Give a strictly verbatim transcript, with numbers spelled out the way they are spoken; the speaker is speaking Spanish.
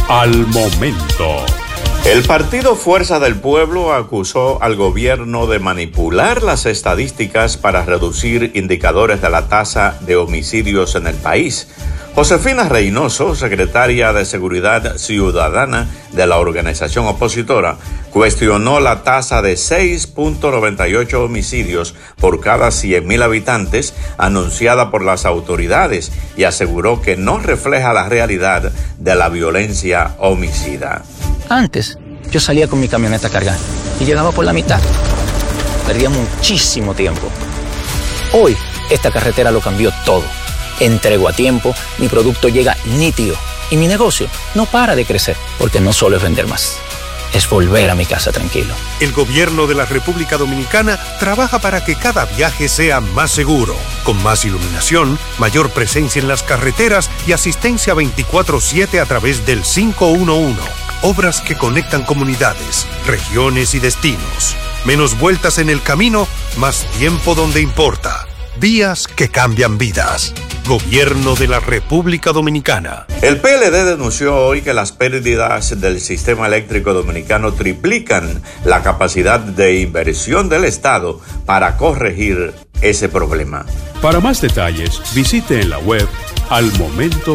Al momento. El partido Fuerza del Pueblo acusó al gobierno de manipular las estadísticas para reducir indicadores de la tasa de homicidios en el país. Josefina Reynoso, secretaria de Seguridad Ciudadana de la organización opositora, cuestionó la tasa de seis punto noventa y ocho homicidios por cada cien mil habitantes anunciada por las autoridades y aseguró que no refleja la realidad de la violencia homicida. Antes, yo salía con mi camioneta cargada y llegaba por la mitad. Perdía muchísimo tiempo. Hoy, esta carretera lo cambió todo. Entrego a tiempo, mi producto llega nítido y mi negocio no para de crecer, porque no solo es vender más, es volver a mi casa tranquilo. El gobierno de la República Dominicana trabaja para que cada viaje sea más seguro, con más iluminación, mayor presencia en las carreteras y asistencia veinticuatro siete a través del cinco uno uno. Obras que conectan comunidades, regiones y destinos. Menos vueltas en el camino, más tiempo donde importa. Vías que cambian vidas. Gobierno de la República Dominicana. El P L D denunció hoy que las pérdidas del sistema eléctrico dominicano triplican la capacidad de inversión del Estado para corregir ese problema. Para más detalles, visite en la web al momento